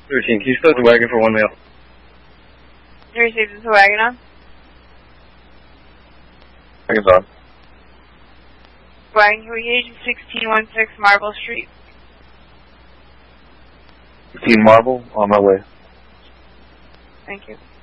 13, can you split the wagon for 1 male? 36 is the wagon on. Wagon's on. Wagon, can we gauge 1616 Marble Street? 15 Marble, on my way. Thank you.